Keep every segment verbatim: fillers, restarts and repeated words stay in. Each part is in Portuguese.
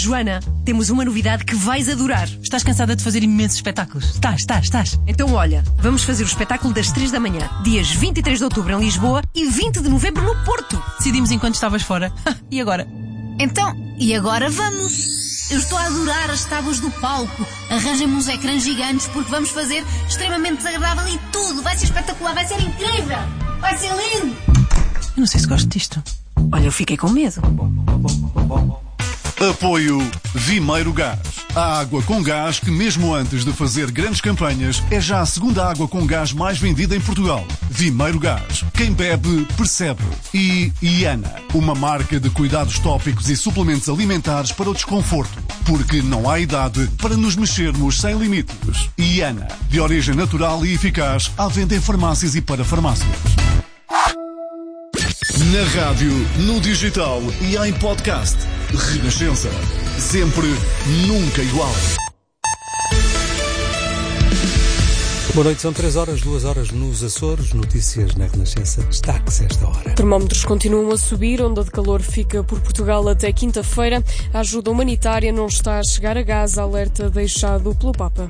Joana, temos uma novidade que vais adorar. Estás cansada de fazer imensos espetáculos? Estás, estás, estás. Então olha, vamos fazer o espetáculo das três da manhã, dias vinte e três de outubro em Lisboa e vinte de novembro no Porto. Decidimos enquanto estavas fora. E agora? Então, e agora vamos? Eu estou a adorar as tábuas do palco. Arranjem-me uns ecrãs gigantes porque vamos fazer extremamente desagradável e tudo. Vai ser espetacular, vai ser incrível. Vai ser lindo. Eu não sei se gosto disto. Olha, eu fiquei com medo. Apoio Vimeiro Gás. A água com gás que, mesmo antes de fazer grandes campanhas, é já a segunda água com gás mais vendida em Portugal. Vimeiro Gás. Quem bebe, percebe. E Iana, uma marca de cuidados tópicos e suplementos alimentares para o desconforto. Porque não há idade para nos mexermos sem limites. Iana, de origem natural e eficaz, à venda em farmácias e para farmácias. Na rádio, no digital e em podcast. Renascença. Sempre, nunca igual. Boa noite, são três horas, duas horas nos Açores. Notícias na Renascença. Destaque-se esta hora. Termómetros continuam a subir. Onda de calor fica por Portugal até quinta-feira. A ajuda humanitária não está a chegar a Gaza. Alerta deixado pelo Papa.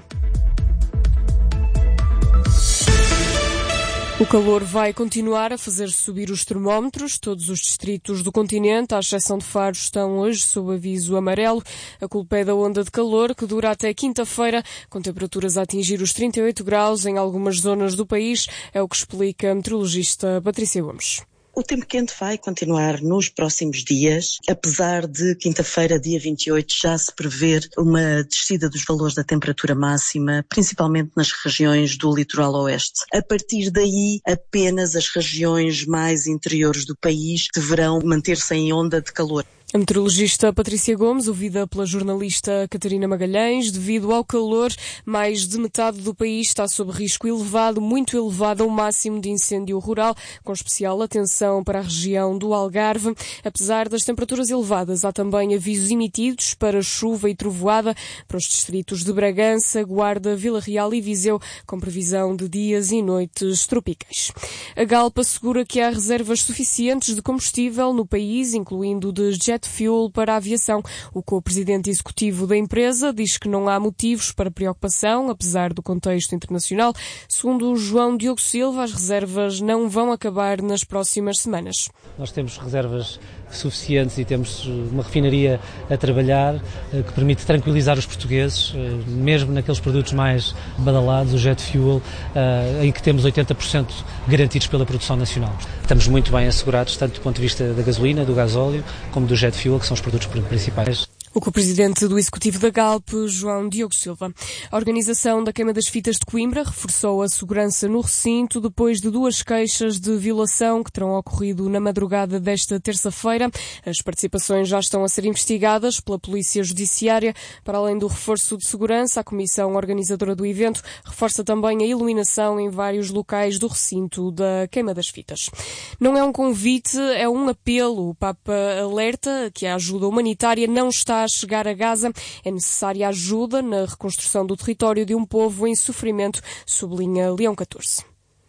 O calor vai continuar a fazer subir os termómetros. Todos os distritos do continente, à exceção de Faro, estão hoje sob aviso amarelo. A culpa é da onda de calor, que dura até quinta-feira, com temperaturas a atingir os trinta e oito graus em algumas zonas do país, é o que explica a meteorologista Patrícia Gomes. O tempo quente vai continuar nos próximos dias, apesar de quinta-feira, dia vinte e oito, já se prever uma descida dos valores da temperatura máxima, principalmente nas regiões do litoral oeste. A partir daí, apenas as regiões mais interiores do país deverão manter-se em onda de calor. A meteorologista Patrícia Gomes, ouvida pela jornalista Catarina Magalhães, devido ao calor, mais de metade do país está sob risco elevado, muito elevado ao máximo de incêndio rural, com especial atenção para a região do Algarve. Apesar das temperaturas elevadas, há também avisos emitidos para chuva e trovoada para os distritos de Bragança, Guarda, Vila Real e Viseu, com previsão de dias e noites tropicais. A Galp assegura que há reservas suficientes de combustível no país, incluindo de jet fuel para a aviação. O co-presidente executivo da empresa diz que não há motivos para preocupação, apesar do contexto internacional. Segundo João Diogo Silva, as reservas não vão acabar nas próximas semanas. Nós temos reservas suficientes e temos uma refinaria a trabalhar que permite tranquilizar os portugueses, mesmo naqueles produtos mais badalados, o jet fuel, em que temos oitenta por cento garantidos pela produção nacional. Estamos muito bem assegurados, tanto do ponto de vista da gasolina, do gasóleo, como do jet fuel, que são os produtos principais. O co-presidente do Executivo da Galp, João Diogo Silva. A organização da Queima das Fitas de Coimbra reforçou a segurança no recinto depois de duas queixas de violação que terão ocorrido na madrugada desta terça-feira. As participações já estão a ser investigadas pela Polícia Judiciária. Para além do reforço de segurança, a comissão organizadora do evento reforça também a iluminação em vários locais do recinto da Queima das Fitas. Não é um convite, é um apelo. O Papa alerta que a ajuda humanitária não está a chegar a Gaza. É necessária ajuda na reconstrução do território de um povo em sofrimento, sublinha Leão catorze.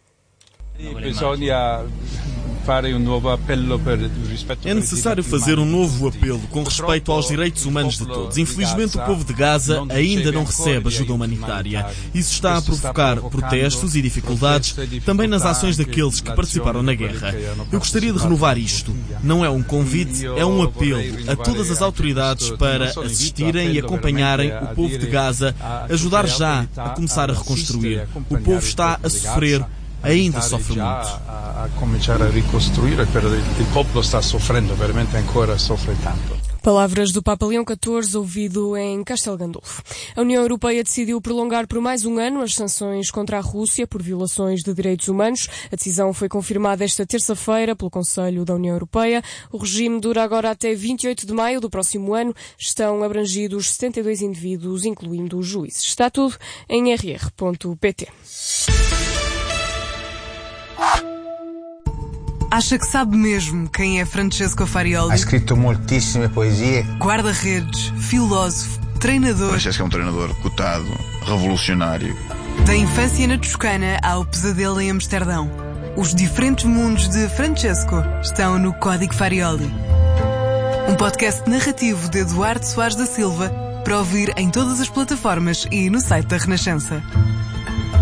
É necessário fazer um novo apelo com respeito aos direitos humanos de todos. Infelizmente, o povo de Gaza ainda não recebe ajuda humanitária. Isso está a provocar protestos e dificuldades também nas ações daqueles que participaram na guerra. Eu gostaria de renovar isto. Não é um convite, é um apelo a todas as autoridades para assistirem e acompanharem o povo de Gaza, ajudar já a começar a reconstruir. O povo está a sofrer. Ainda sofre muito. A começar a reconstruir, pero o povo está sofrendo, veramente ancora sofre tanto. Palavras do Papa Leão catorze, ouvido em Castelo Gandolfo. A União Europeia decidiu prolongar por mais um ano as sanções contra a Rússia por violações de direitos humanos. A decisão foi confirmada esta terça-feira pelo Conselho da União Europeia. O regime dura agora até vinte e oito de maio do próximo ano. Estão abrangidos setenta e dois indivíduos, incluindo os juízes. Está tudo em r r ponto p t. Acha que sabe mesmo quem é Francesco Farioli? Ha escrito moltissime poesie. Guarda-redes, filósofo, treinador. Francesco é um treinador cotado, revolucionário. Da infância na Toscana ao pesadelo em Amsterdão. Os diferentes mundos de Francesco estão no Código Farioli. Um podcast narrativo de Eduardo Soares da Silva, para ouvir em todas as plataformas e no site da Renascença.